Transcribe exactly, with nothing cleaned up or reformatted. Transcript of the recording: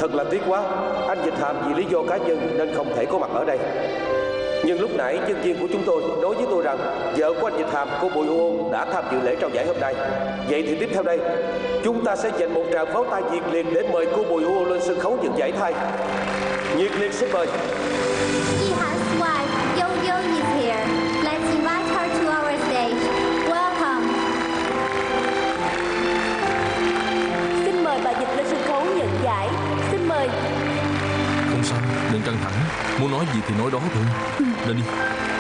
Thật là tiếc quá, anh Dịch Hàm vì lý do cá nhân nên không thể có mặt ở đây. Nhưng lúc nãy nhân viên của chúng tôi nói với tôi rằng vợ của anh Dịch Hàm, cô Bùi Ô đã tham dự lễ trao giải hôm nay. Vậy thì tiếp theo đây, chúng ta sẽ dành một tràng pháo tay nhiệt liệt để mời cô Bùi Ô lên sân khấu nhận giải thai. Nhiệt liệt xin mời. Jihan's wife, Yo Yo is here. Let's invite her to our stage. Welcome. Xin mời bà Dịch lên sân khấu nhận giải. Xin mời. Không sao, đừng căng thẳng. Muốn nói gì thì nói đó thôi. Lên đi.